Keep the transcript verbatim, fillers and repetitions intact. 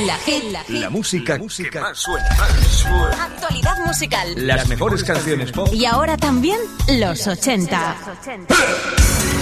La Hit. La, la música, música que más suena. Actualidad musical. Las mejores canciones pop. Y ahora también los ochenta.